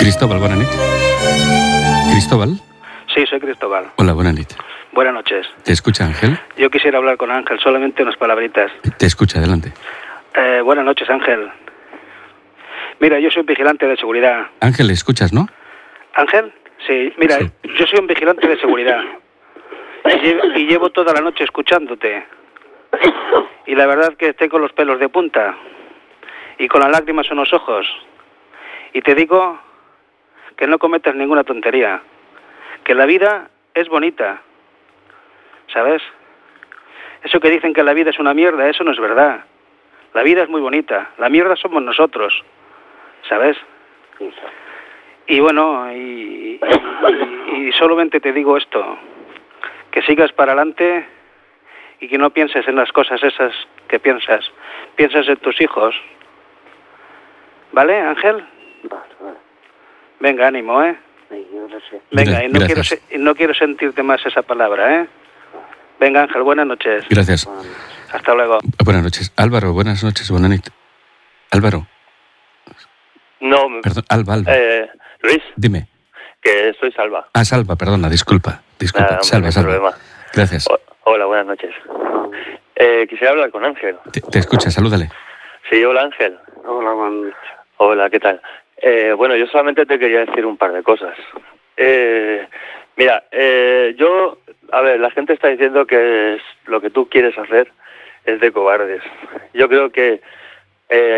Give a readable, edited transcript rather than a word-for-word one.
Cristóbal, buenas noches. ¿Cristóbal? Sí, soy Cristóbal. Hola, buenas noches. Buenas noches. ¿Te escucha Ángel? Yo quisiera hablar con Ángel, solamente unas palabritas. Te escucha, adelante. Buenas noches, Ángel. Mira, yo soy un vigilante de seguridad. Ángel, ¿le escuchas, no? ¿Ángel? Sí, mira, Sí. yo soy un vigilante de seguridad. Y llevo toda la noche escuchándote. Y la verdad que estoy con los pelos de punta. Y con las lágrimas en los ojos. Y te digo que no cometas ninguna tontería. Que la vida es bonita. ¿Sabes? Eso que dicen que la vida es una mierda, eso no es verdad. La vida es muy bonita. La mierda somos nosotros. ¿Sabes? Y bueno, y solamente te digo esto. Que sigas para adelante y que no pienses en las cosas esas que piensas. Piensas en tus hijos. ¿Vale, Ángel? Vale. Venga, ánimo, ¿eh? Venga, y no quiero sentirte más esa palabra, ¿eh? Venga, Ángel, buenas noches. Gracias. Hasta luego. Buenas noches. Álvaro, buenas noches, buenas noches. Álvaro. No, Perdón, Alba. Luis, Dime. que soy Salva. Ah, Salva, perdona, disculpa. Nada, Salva. problema. Gracias. Hola, buenas noches. Quisiera hablar con Ángel. Te escucha, salúdale. Sí, hola Ángel. Hola, Juan. Hola, ¿qué tal? Bueno, yo solamente te quería decir un par de cosas. Mira, la gente está diciendo que lo que tú quieres hacer es de cobardes. Yo creo que